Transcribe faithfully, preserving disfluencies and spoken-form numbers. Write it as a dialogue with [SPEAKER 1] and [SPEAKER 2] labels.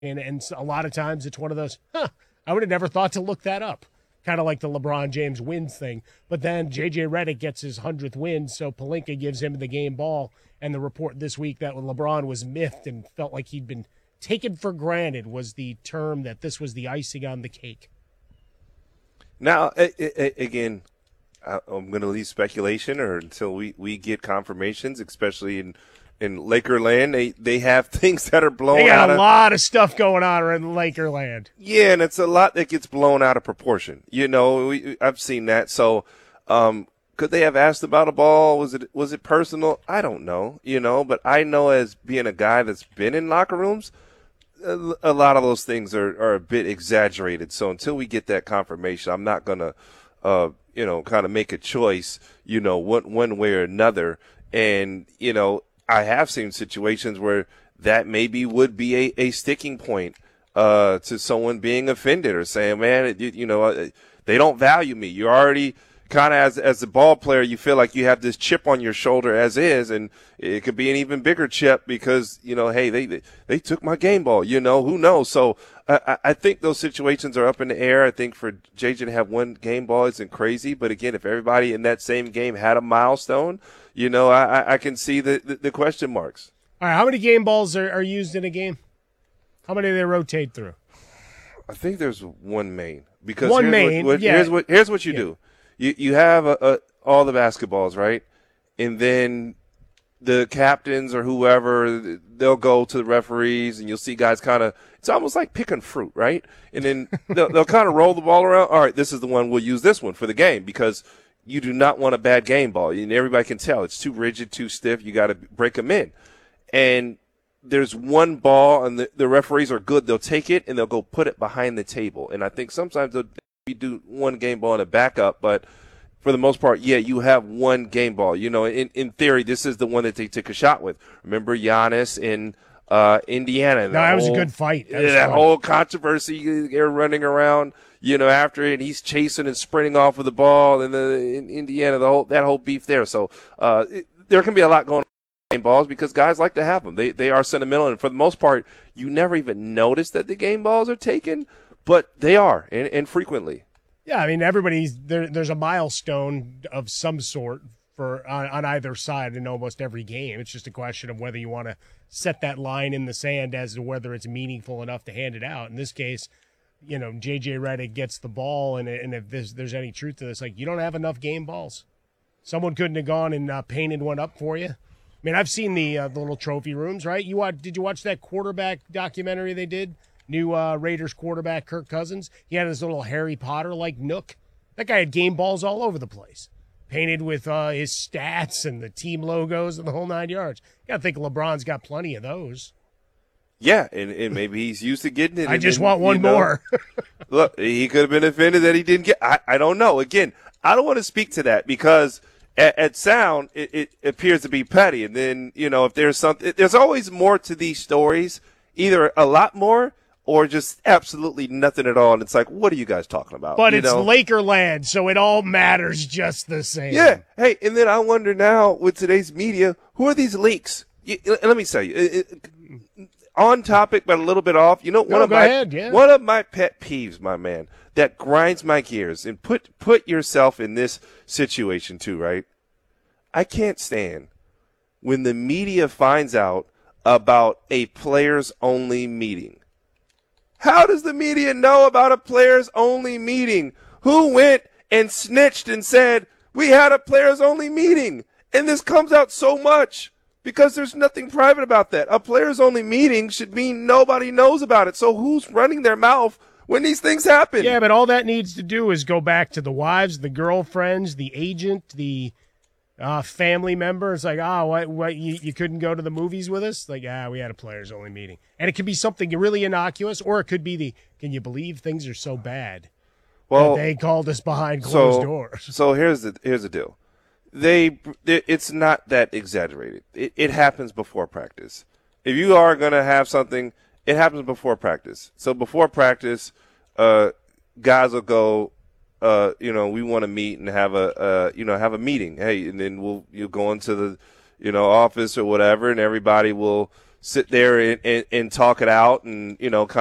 [SPEAKER 1] And, and a lot of times it's one of those, huh, I would have never thought to look that up. Kind of like the LeBron James wins thing. But then J J Redick gets his hundredth win, so Pelinka gives him the game ball. And the report this week that when LeBron was miffed and felt like he'd been taken for granted was the term that this was the icing on the cake.
[SPEAKER 2] Now, again, I'm going to leave speculation or until we, we get confirmations, especially in – in Lakerland, they, they have things that are blown out.
[SPEAKER 1] They got
[SPEAKER 2] out
[SPEAKER 1] a
[SPEAKER 2] of,
[SPEAKER 1] lot of stuff going on in Lakerland.
[SPEAKER 2] Yeah, and it's a lot that gets blown out of proportion. You know, we, I've seen that. So, um, could they have asked about a ball? Was it was it personal? I don't know. You know, but I know as being a guy that's been in locker rooms, a, a lot of those things are, are a bit exaggerated. So until we get that confirmation, I'm not gonna, uh, you know, kind of make a choice. You know, one one way or another. And you know. I have seen situations where that maybe would be a, a sticking point uh, to someone being offended or saying, man, you, you know, they don't value me. You already kind of as as a ball player, you feel like you have this chip on your shoulder as is, and it could be an even bigger chip because, you know, hey, they they, they took my game ball, you know, who knows? So I, I think those situations are up in the air. I think for J J to have one game ball isn't crazy, but again, if everybody in that same game had a milestone, you know, I, I can see the, the, the question marks.
[SPEAKER 1] All right, how many game balls are, are used in a game? How many do they rotate through?
[SPEAKER 2] I think there's one main. Because
[SPEAKER 1] one
[SPEAKER 2] here's
[SPEAKER 1] main,
[SPEAKER 2] what, what,
[SPEAKER 1] yeah.
[SPEAKER 2] Here's what, here's what you
[SPEAKER 1] yeah.
[SPEAKER 2] do. You you have a, a, all the basketballs, right? And then the captains or whoever, they'll go to the referees, and you'll see guys kind of – it's almost like picking fruit, right? And then they'll, they'll kind of roll the ball around. All right, this is the one. We'll use this one for the game because – you do not want a bad game ball. And everybody can tell it's too rigid, too stiff. You got to break them in. And there's one ball, and the, the referees are good. They'll take it, and they'll go put it behind the table. And I think sometimes they'll do one game ball and a backup. But for the most part, yeah, you have one game ball. You know, in, in theory, this is the one that they took a shot with. Remember Giannis in uh, Indiana?
[SPEAKER 1] No, that
[SPEAKER 2] whole,
[SPEAKER 1] was a good fight. That,
[SPEAKER 2] that, that whole controversy, they're running around – you know, after it, he's chasing and sprinting off with the ball, and the in Indiana, the whole that whole beef there. So uh, it, there can be a lot going on in game balls because guys like to have them. They they are sentimental, and for the most part, you never even notice that the game balls are taken, but they are, and, and frequently.
[SPEAKER 1] Yeah, I mean, everybody's there. There's a milestone of some sort for on, on either side in almost every game. It's just a question of whether you want to set that line in the sand as to whether it's meaningful enough to hand it out. In this case, you know, J J Redick gets the ball, and and if there's, there's any truth to this, like, you don't have enough game balls. Someone couldn't have gone and uh, painted one up for you. I mean, I've seen the uh, the little trophy rooms, right? You watch, Did you watch that quarterback documentary they did? New uh, Raiders quarterback Kirk Cousins. He had his little Harry Potter-like nook. That guy had game balls all over the place, painted with uh, his stats and the team logos and the whole nine yards. You got to think LeBron's got plenty of those.
[SPEAKER 2] Yeah, and, and maybe he's used to getting it.
[SPEAKER 1] I
[SPEAKER 2] and,
[SPEAKER 1] just
[SPEAKER 2] and,
[SPEAKER 1] want one
[SPEAKER 2] you know,
[SPEAKER 1] more.
[SPEAKER 2] Look, he could have been offended that he didn't get. I, I don't know. Again, I don't want to speak to that because at, at sound it, it appears to be petty, and then you know if there's something, there's always more to these stories, either a lot more or just absolutely nothing at all. And it's like, what are you guys talking about?
[SPEAKER 1] But
[SPEAKER 2] you
[SPEAKER 1] it's
[SPEAKER 2] know?
[SPEAKER 1] Lakerland, so it all matters just the same.
[SPEAKER 2] Yeah. Hey, and then I wonder now with today's media, who are these leaks? You, let me tell you. It, it, on topic, but a little bit off. You know,
[SPEAKER 1] no,
[SPEAKER 2] one of
[SPEAKER 1] go
[SPEAKER 2] my
[SPEAKER 1] ahead, yeah.
[SPEAKER 2] one of my pet peeves, my man, that grinds my gears. And put put yourself in this situation too, right? I can't stand when the media finds out about a players only meeting. How does the media know about a players only meeting? Who went and snitched and said we had a players only meeting? And this comes out so much. Because there's nothing private about that. A players-only meeting should mean nobody knows about it. So who's running their mouth when these things happen?
[SPEAKER 1] Yeah, but all that needs to do is go back to the wives, the girlfriends, the agent, the uh, family member. It's like, oh, what, what you, you couldn't go to the movies with us? Like, ah, we had a players-only meeting. And it could be something really innocuous, or it could be the, can you believe things are so bad
[SPEAKER 2] well,
[SPEAKER 1] that they called us behind closed
[SPEAKER 2] so,
[SPEAKER 1] doors?
[SPEAKER 2] So here's the here's the deal. They, it's not that exaggerated. It, it happens before practice. If you are going to have something, it happens before practice. So before practice, uh, guys will go, uh, you know, we want to meet and have a, uh, you know, have a meeting. Hey, and then we'll, you'll go into the, you know, office or whatever, and everybody will sit there and, and, and talk it out and, you know,